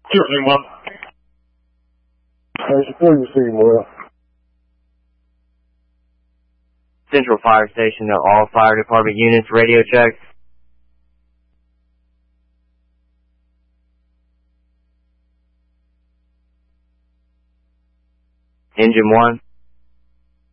Certainly, well. Central Fire Station to all fire department units, radio check. Engine 1.